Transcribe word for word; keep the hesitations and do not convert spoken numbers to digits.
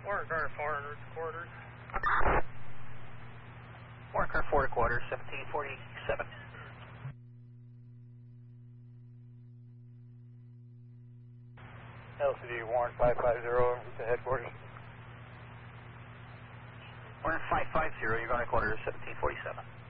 Warren car four hundred quarters. Warren car four quarters, seventeen forty-seven. L C D Warren five five zero to headquarters. Warren five five zero, you're going to quarters, seventeen forty-seven.